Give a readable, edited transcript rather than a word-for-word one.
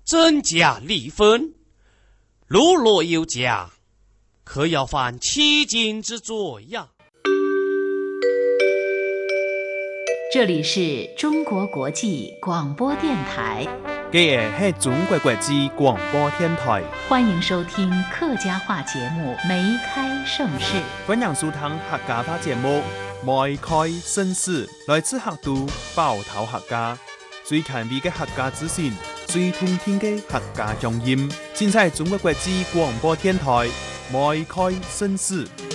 增加利分，如若有假，可要犯欺君之罪呀。 这里是中国国际广播电台， 这个是中国国际广播电台， 欢迎收听客家话节目《梅开盛世》。 欢迎收听客家话节目《梅开盛世》，来自客都包头客家，最权威的客家资讯，最通天的客家乡音，尽在中国国际广播电台《梅开盛世》。